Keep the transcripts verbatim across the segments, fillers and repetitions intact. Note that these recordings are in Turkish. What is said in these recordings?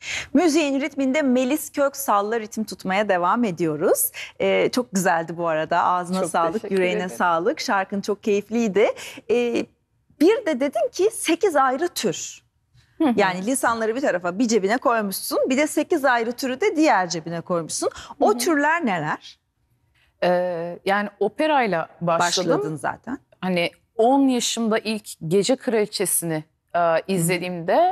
Müziğin ritminde Melis Köksal'la ritim tutmaya devam ediyoruz. Ee, çok güzeldi bu arada. Ağzına Çok sağlık, teşekkür yüreğine ederim. sağlık. Şarkın çok keyifliydi. Ee, bir de dedin ki sekiz ayrı tür. Hı hı. Yani lisanları bir tarafa bir cebine koymuşsun. Bir de sekiz ayrı türü de diğer cebine koymuşsun. O Hı hı. türler neler? Ee, yani operayla başladım. Başladın zaten. Hani on yaşımda ilk Gece Kraliçesi'ni e, izlediğimde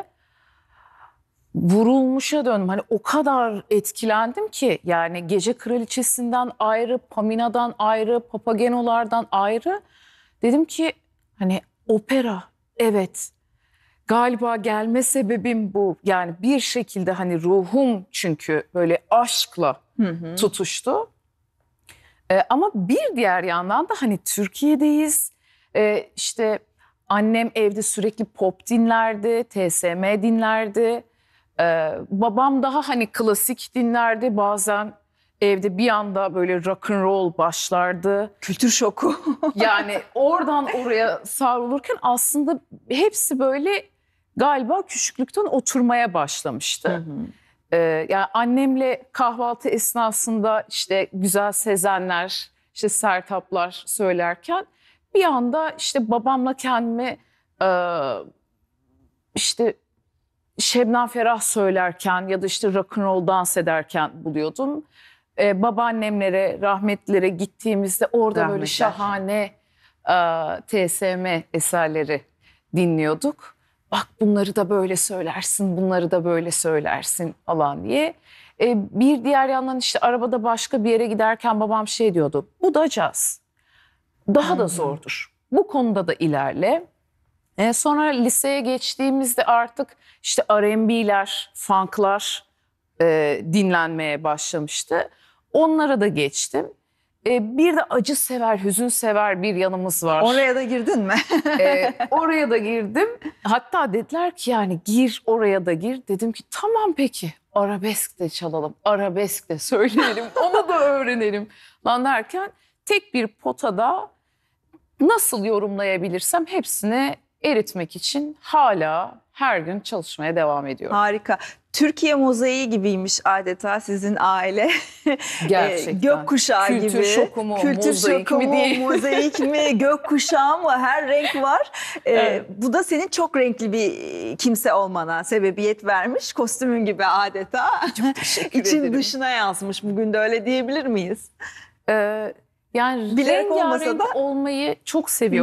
vurulmuşa döndüm. Hani o kadar etkilendim ki yani Gece Kraliçesi'nden ayrı, Pamina'dan ayrı, Papagenolardan ayrı. Dedim ki hani opera, evet, galiba gelme sebebim bu. Yani bir şekilde hani ruhum çünkü böyle aşkla Hı hı. tutuştu. Ee, ama bir diğer yandan da hani Türkiye'deyiz. Ee, işte annem evde sürekli pop dinlerdi, T S M dinlerdi. Ee, babam daha hani klasik dinlerdi. Bazen evde bir anda böyle rock and roll başlardı. Kültür şoku. Yani oradan oraya savrulurken aslında hepsi böyle galiba küçüklükten oturmaya başlamıştı. Hı hı. Ee, yani annemle kahvaltı esnasında işte güzel sezenler, işte sertaplar söylerken bir anda işte babamla kendimi e, işte Şebnem Ferah söylerken ya da işte rock and roll dans ederken buluyordum. Ee, babaannemlere, rahmetlilere gittiğimizde orada böyle Rahmetler. şahane e, T S M eserleri dinliyorduk. Bak bunları da böyle söylersin, bunları da böyle söylersin falan diye. Ee, bir diğer yandan işte arabada başka bir yere giderken babam şey diyordu. Bu da caz. Daha Hı da hı. zordur. Bu konuda da ilerle. E, sonra liseye geçtiğimizde artık işte R and B'ler, funk'lar e, dinlenmeye başlamıştı. Onlara da geçtim. E, bir de acı sever, hüzün sever bir yanımız var. Oraya da girdin mi? E, oraya da girdim. Hatta dediler ki yani gir oraya da gir. Dedim ki tamam peki arabesk de çalalım, arabesk de söyleyelim, onu da öğrenelim lan derken tek bir potada nasıl yorumlayabilirsem hepsini eritmek için hala her gün çalışmaya devam ediyorum. Harika. Türkiye mozaiği gibiymiş adeta sizin aile. Gerçekten. Gökkuşağı Kültür gibi. şoku mu, Kültür mozaik şoku mi mu, diye. mozaik mi, gökkuşağı mı? Her renk var. Ee, Evet. Bu da senin çok renkli bir kimse olmana sebebiyet vermiş. Kostümün gibi adeta. Çok teşekkür İçin ederim. dışına yansımış. Bugün de öyle diyebilir miyiz? Ee, yani Bilerek olmasa rengarenk da- olmayı çok seviyorum.